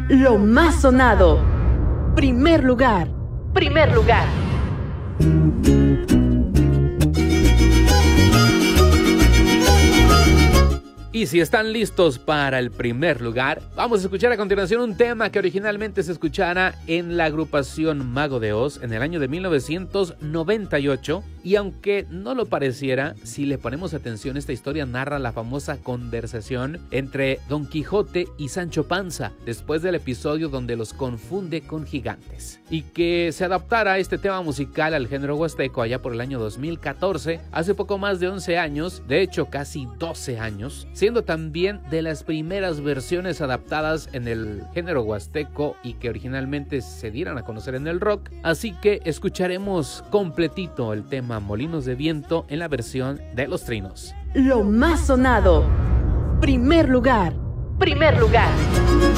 Lo más sonado. Primer lugar. Primer lugar. Y si están listos para el primer lugar, vamos a escuchar a continuación un tema que originalmente se escuchara en la agrupación Mago de Oz en el año de 1998. Y aunque no lo pareciera, si le ponemos atención, esta historia narra la famosa conversación entre Don Quijote y Sancho Panza después del episodio donde los confunde con gigantes. Y que se adaptara este tema musical al género huasteco allá por el año 2014, hace poco más de 11 años, de hecho casi 12 años, siendo también de las primeras versiones adaptadas en el género huasteco y que originalmente se dieran a conocer en el rock. Así que escucharemos completito el tema Molinos de Viento en la versión de Los Trinos. Lo más sonado. Primer lugar. Primer lugar.